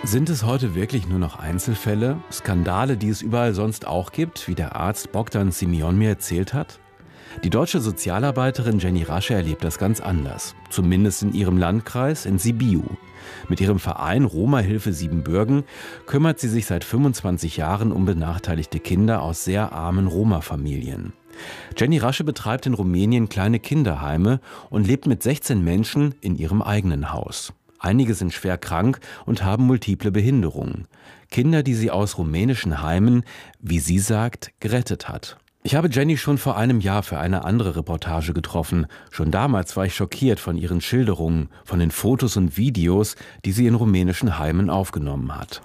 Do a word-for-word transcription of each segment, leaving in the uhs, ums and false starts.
Sind es heute wirklich nur noch Einzelfälle, Skandale, die es überall sonst auch gibt, wie der Arzt Bogdan Simeon mir erzählt hat? Die deutsche Sozialarbeiterin Jenny Rasche erlebt das ganz anders, zumindest in ihrem Landkreis in Sibiu. Mit ihrem Verein Roma-Hilfe Siebenbürgen kümmert sie sich seit fünfundzwanzig Jahren um benachteiligte Kinder aus sehr armen Roma-Familien. Jenny Rasche betreibt in Rumänien kleine Kinderheime und lebt mit sechzehn Menschen in ihrem eigenen Haus. Einige sind schwer krank und haben multiple Behinderungen. Kinder, die sie aus rumänischen Heimen, wie sie sagt, gerettet hat. Ich habe Jenny schon vor einem Jahr für eine andere Reportage getroffen. Schon damals war ich schockiert von ihren Schilderungen, von den Fotos und Videos, die sie in rumänischen Heimen aufgenommen hat.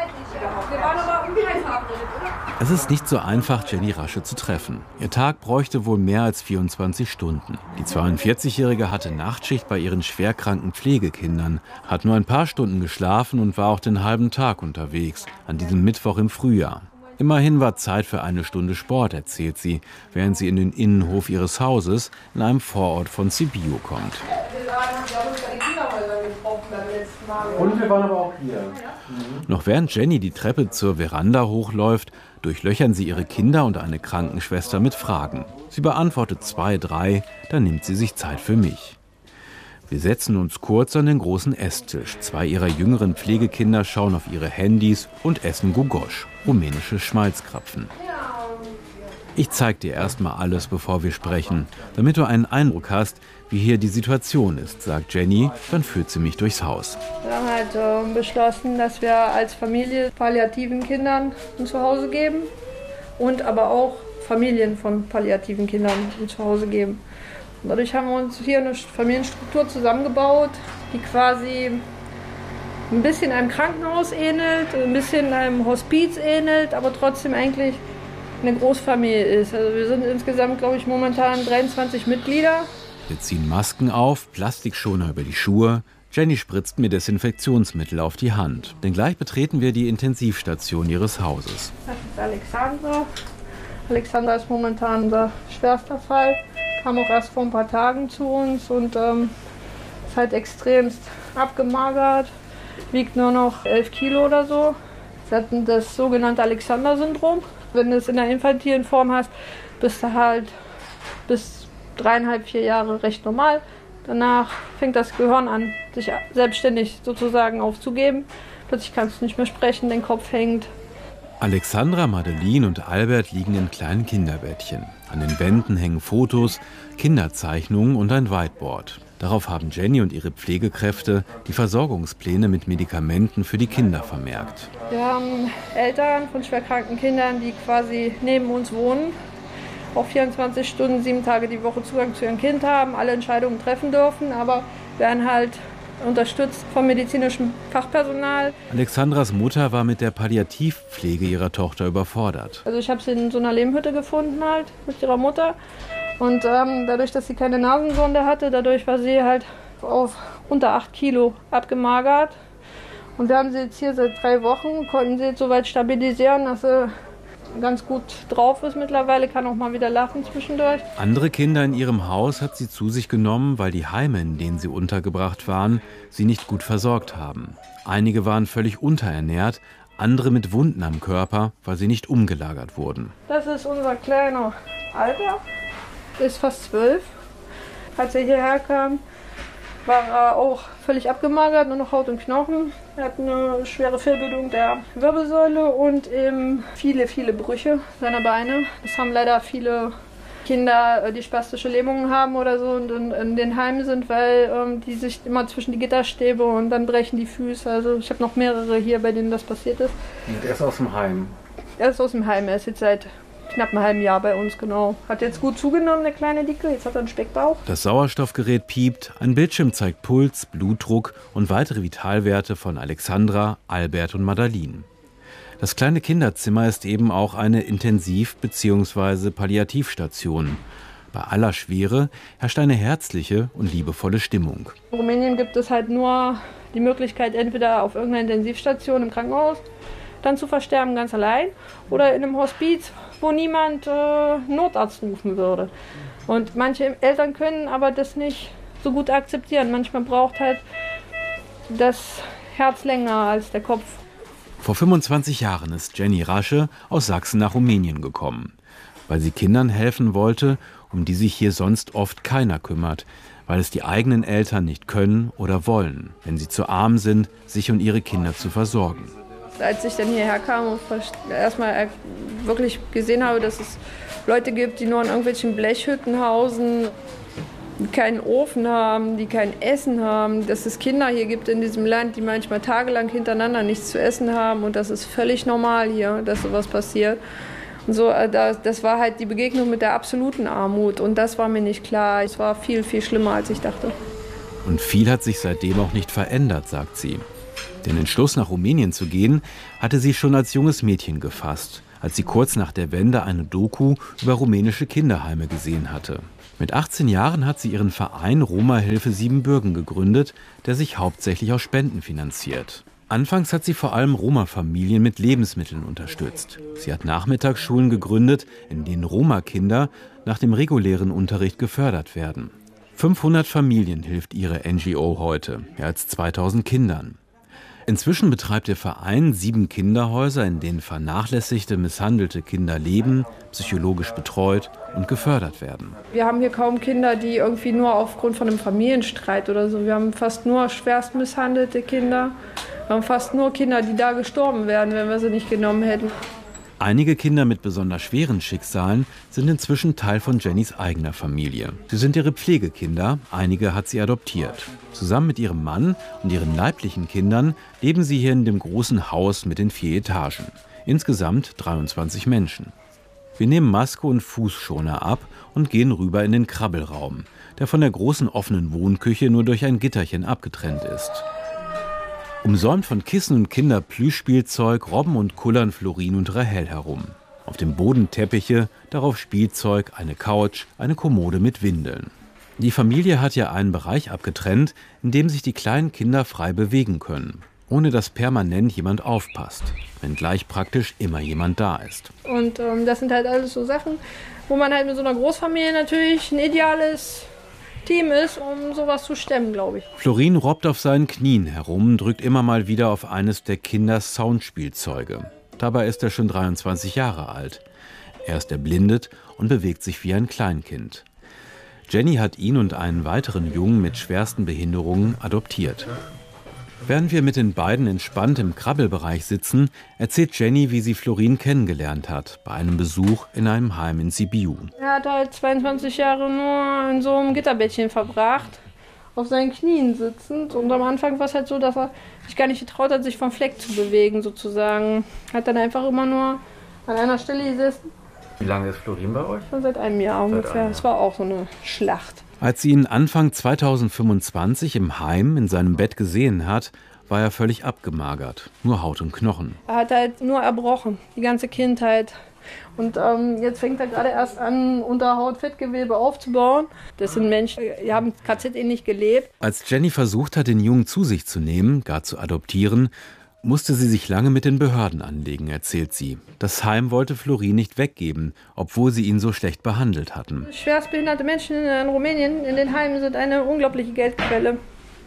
Es ist nicht so einfach, Jenny Rasche zu treffen. Ihr Tag bräuchte wohl mehr als vierundzwanzig Stunden. Die zweiundvierzigjährige hatte Nachtschicht bei ihren schwerkranken Pflegekindern, hat nur ein paar Stunden geschlafen und war auch den halben Tag unterwegs, an diesem Mittwoch im Frühjahr. Immerhin war Zeit für eine Stunde Sport, erzählt sie, während sie in den Innenhof ihres Hauses in einem Vorort von Sibiu kommt. Und wir waren aber auch hier. Mhm. Noch während Jenny die Treppe zur Veranda hochläuft, durchlöchern sie ihre Kinder und eine Krankenschwester mit Fragen. Sie beantwortet zwei, drei, dann nimmt sie sich Zeit für mich. Wir setzen uns kurz an den großen Esstisch. Zwei ihrer jüngeren Pflegekinder schauen auf ihre Handys und essen Gugosch, rumänische Schmalzkrapfen. Ich zeig dir erstmal alles, bevor wir sprechen, damit du einen Eindruck hast, wie hier die Situation ist, sagt Jenny, dann führt sie mich durchs Haus. Wir haben halt äh, beschlossen, dass wir als Familie palliativen Kindern ein Zuhause geben und aber auch Familien von palliativen Kindern ein Zuhause geben. Und dadurch haben wir uns hier eine Familienstruktur zusammengebaut, die quasi ein bisschen einem Krankenhaus ähnelt, ein bisschen einem Hospiz ähnelt, aber trotzdem eigentlich eine Großfamilie ist. Also wir sind insgesamt, glaube ich, momentan dreiundzwanzig Mitglieder. Wir ziehen Masken auf, Plastikschoner über die Schuhe. Jenny spritzt mir Desinfektionsmittel auf die Hand. Denn gleich betreten wir die Intensivstation ihres Hauses. Das ist Alexandra. Alexandra ist momentan unser schwerster Fall. Kam auch erst vor ein paar Tagen zu uns und ähm, ist halt extremst abgemagert. Wiegt nur noch elf Kilo oder so. Sie hatten das sogenannte Alexander-Syndrom. Wenn du es in der infantilen Form hast, bist du halt bis dreieinhalb, vier Jahre recht normal. Danach fängt das Gehirn an, sich selbstständig sozusagen aufzugeben. Plötzlich kannst du nicht mehr sprechen, dein Kopf hängt. Alexandra, Madeline und Albert liegen in kleinen Kinderbettchen. An den Wänden hängen Fotos, Kinderzeichnungen und ein Whiteboard. Darauf haben Jenny und ihre Pflegekräfte die Versorgungspläne mit Medikamenten für die Kinder vermerkt. Wir haben Eltern von schwerkranken Kindern, die quasi neben uns wohnen, auch vierundzwanzig Stunden, sieben Tage die Woche Zugang zu ihrem Kind haben, alle Entscheidungen treffen dürfen, aber werden halt unterstützt vom medizinischen Fachpersonal. Alexandras Mutter war mit der Palliativpflege ihrer Tochter überfordert. Also ich habe sie in so einer Lehmhütte gefunden halt mit ihrer Mutter und ähm, dadurch, dass sie keine Nasensonde hatte, dadurch war sie halt auf unter acht Kilo abgemagert. Und wir haben sie jetzt hier seit drei Wochen, konnten sie jetzt soweit stabilisieren, dass sie ganz gut drauf ist mittlerweile, kann auch mal wieder lachen zwischendurch. Andere Kinder in ihrem Haus hat sie zu sich genommen, weil die Heime, in denen sie untergebracht waren, sie nicht gut versorgt haben. Einige waren völlig unterernährt, andere mit Wunden am Körper, weil sie nicht umgelagert wurden. Das ist unser kleiner Albert, der ist fast zwölf. Als er hierher kam, war er auch völlig abgemagert, nur noch Haut und Knochen. Er hat eine schwere Fehlbildung der Wirbelsäule und eben viele, viele Brüche seiner Beine. Das haben leider viele Kinder, die spastische Lähmungen haben oder so und in, in den Heimen sind, weil ähm, die sich immer zwischen die Gitterstäbe und dann brechen die Füße. Also ich habe noch mehrere hier, bei denen das passiert ist. Und er ist aus dem Heim? Er ist aus dem Heim, er ist jetzt seit knapp einem halben Jahr bei uns, genau. Hat jetzt gut zugenommen, der kleine Dicke. Jetzt hat er einen Speckbauch. Das Sauerstoffgerät piept, ein Bildschirm zeigt Puls, Blutdruck und weitere Vitalwerte von Alexandra, Albert und Madeline. Das kleine Kinderzimmer ist eben auch eine Intensiv- bzw. Palliativstation. Bei aller Schwere herrscht eine herzliche und liebevolle Stimmung. In Rumänien gibt es halt nur die Möglichkeit, entweder auf irgendeiner Intensivstation im Krankenhaus dann zu versterben, ganz allein, oder in einem Hospiz, wo niemand äh, Notarzt rufen würde. Und manche Eltern können aber das nicht so gut akzeptieren. Manchmal braucht halt das Herz länger als der Kopf. Vor fünfundzwanzig Jahren ist Jenny Rasche aus Sachsen nach Rumänien gekommen, weil sie Kindern helfen wollte, um die sich hier sonst oft keiner kümmert, weil es die eigenen Eltern nicht können oder wollen, wenn sie zu arm sind, sich und ihre Kinder zu versorgen. Als ich dann hierher kam und erstmal wirklich gesehen habe, dass es Leute gibt, die nur in irgendwelchen Blechhütten hausen, die keinen Ofen haben, die kein Essen haben, dass es Kinder hier gibt in diesem Land, die manchmal tagelang hintereinander nichts zu essen haben und das ist völlig normal hier, dass sowas passiert. Und so, das war halt die Begegnung mit der absoluten Armut und das war mir nicht klar. Es war viel, viel schlimmer, als ich dachte. Und viel hat sich seitdem auch nicht verändert, sagt sie. Den Entschluss, nach Rumänien zu gehen, hatte sie schon als junges Mädchen gefasst, als sie kurz nach der Wende eine Doku über rumänische Kinderheime gesehen hatte. Mit achtzehn Jahren hat sie ihren Verein Roma-Hilfe Siebenbürgen gegründet, der sich hauptsächlich aus Spenden finanziert. Anfangs hat sie vor allem Roma-Familien mit Lebensmitteln unterstützt. Sie hat Nachmittagsschulen gegründet, in denen Roma-Kinder nach dem regulären Unterricht gefördert werden. fünfhundert Familien hilft ihre N G O heute, mehr als zweitausend Kindern. Inzwischen betreibt der Verein sieben Kinderhäuser, in denen vernachlässigte, misshandelte Kinder leben, psychologisch betreut und gefördert werden. Wir haben hier kaum Kinder, die irgendwie nur aufgrund von einem Familienstreit oder so. Wir haben fast nur schwerst misshandelte Kinder. Wir haben fast nur Kinder, die da gestorben wären, wenn wir sie nicht genommen hätten. Einige Kinder mit besonders schweren Schicksalen sind inzwischen Teil von Jennys eigener Familie. Sie sind ihre Pflegekinder, einige hat sie adoptiert. Zusammen mit ihrem Mann und ihren leiblichen Kindern leben sie hier in dem großen Haus mit den vier Etagen. Insgesamt dreiundzwanzig Menschen. Wir nehmen Maske und Fußschoner ab und gehen rüber in den Krabbelraum, der von der großen offenen Wohnküche nur durch ein Gitterchen abgetrennt ist. Umsäumt von Kissen und Kinderplüschspielzeug robben und kullern Florin und Rahel herum. Auf dem Boden Teppiche, darauf Spielzeug, eine Couch, eine Kommode mit Windeln. Die Familie hat ja einen Bereich abgetrennt, in dem sich die kleinen Kinder frei bewegen können, ohne dass permanent jemand aufpasst, wenngleich praktisch immer jemand da ist. Und ähm, das sind halt alles so Sachen, wo man halt mit so einer Großfamilie natürlich ein ideales Team ist, um sowas zu stemmen, glaube ich. Florin robbt auf seinen Knien herum, drückt immer mal wieder auf eines der Kinders Soundspielzeuge. Dabei ist er schon dreiundzwanzig Jahre alt. Er ist erblindet und bewegt sich wie ein Kleinkind. Jenny hat ihn und einen weiteren Jungen mit schwersten Behinderungen adoptiert. Während wir mit den beiden entspannt im Krabbelbereich sitzen, erzählt Jenny, wie sie Florin kennengelernt hat, bei einem Besuch in einem Heim in Sibiu. Er hat halt zweiundzwanzig Jahre nur in so einem Gitterbettchen verbracht, auf seinen Knien sitzend. Und am Anfang war es halt so, dass er sich gar nicht getraut hat, sich vom Fleck zu bewegen, sozusagen. Hat dann einfach immer nur an einer Stelle gesessen. Wie lange ist Florin bei euch? Schon seit einem Jahr ungefähr. Es war auch so eine Schlacht. Als sie ihn Anfang zweitausendfünfundzwanzig im Heim in seinem Bett gesehen hat, war er völlig abgemagert, nur Haut und Knochen. Er hat halt nur erbrochen, die ganze Kindheit. Und ähm, jetzt fängt er gerade erst an, Unterhaut-Fettgewebe aufzubauen. Das sind Menschen, die haben K Z-ähnlich gelebt. Als Jenny versucht hat, den Jungen zu sich zu nehmen, gar zu adoptieren, musste sie sich lange mit den Behörden anlegen, erzählt sie. Das Heim wollte Florin nicht weggeben, obwohl sie ihn so schlecht behandelt hatten. Schwerstbehinderte Menschen in Rumänien in den Heimen sind eine unglaubliche Geldquelle.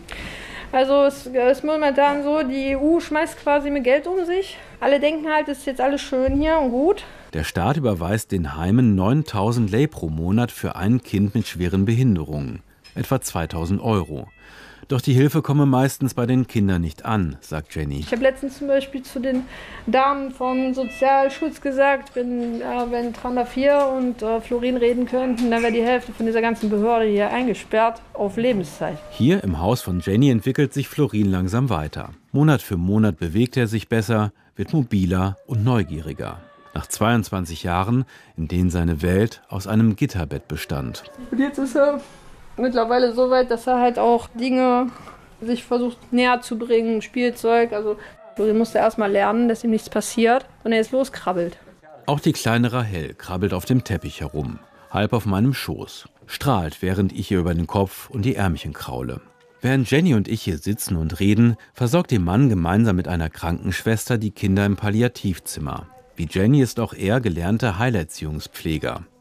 Also es ist momentan so, die E U schmeißt quasi mit Geld um sich. Alle denken halt, es ist jetzt alles schön hier und gut. Der Staat überweist den Heimen neuntausend Lei pro Monat für ein Kind mit schweren Behinderungen, etwa zweitausend Euro. Doch die Hilfe komme meistens bei den Kindern nicht an, sagt Jenny. Ich habe letztens zum Beispiel zu den Damen vom Sozialschutz gesagt, wenn, äh, wenn Tranda vier und äh, Florin reden könnten, dann wäre die Hälfte von dieser ganzen Behörde hier eingesperrt auf Lebenszeit. Hier im Haus von Jenny entwickelt sich Florin langsam weiter. Monat für Monat bewegt er sich besser, wird mobiler und neugieriger. Nach zweiundzwanzig Jahren, in denen seine Welt aus einem Gitterbett bestand. Und jetzt ist er mittlerweile so weit, dass er halt auch Dinge sich versucht näher zu bringen, Spielzeug. Also Florin musste erst mal lernen, dass ihm nichts passiert und er jetzt loskrabbelt. Auch die kleine Rahel krabbelt auf dem Teppich herum, halb auf meinem Schoß, strahlt, während ich ihr über den Kopf und die Ärmchen kraule. Während Jenny und ich hier sitzen und reden, versorgt ihr Mann gemeinsam mit einer Krankenschwester die Kinder im Palliativzimmer. Wie Jenny ist auch er gelernter Heilerziehungspfleger.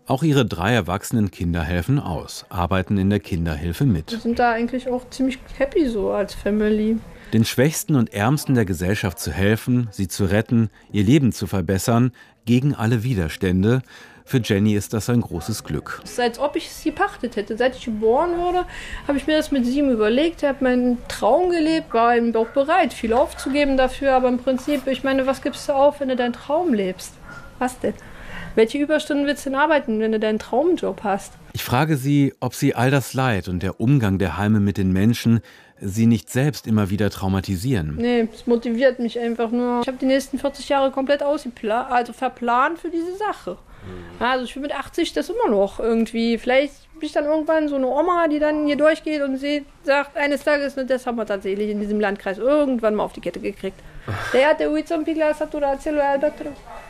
Auch ihre drei erwachsenen Kinder helfen aus, arbeiten in der Kinderhilfe mit. Wir sind da eigentlich auch ziemlich happy so als Family. Den Schwächsten und Ärmsten der Gesellschaft zu helfen, sie zu retten, ihr Leben zu verbessern, gegen alle Widerstände. Für Jenny ist das ein großes Glück. Es ist, als ob ich es gepachtet hätte. Seit ich geboren wurde, habe ich mir das mit sieben überlegt, habe meinen Traum gelebt, war eben auch bereit, viel aufzugeben dafür. Aber im Prinzip, ich meine, was gibst du auf, wenn du deinen Traum lebst? Was denn? Welche Überstunden willst du denn arbeiten, wenn du deinen Traumjob hast? Ich frage sie, ob sie all das Leid und der Umgang der Heime mit den Menschen sie nicht selbst immer wieder traumatisieren. Nee, es motiviert mich einfach nur. Ich habe die nächsten vierzig Jahre komplett ausgeplant, also verplant für diese Sache. Mhm. Also ich bin mit achtzig das immer noch irgendwie. Vielleicht bin ich dann irgendwann so eine Oma, die dann hier durchgeht und sie sagt, eines Tages, das haben wir tatsächlich in diesem Landkreis irgendwann mal auf die Kette gekriegt. Der hat der Huizon Pigla Satura Cellular Doctor.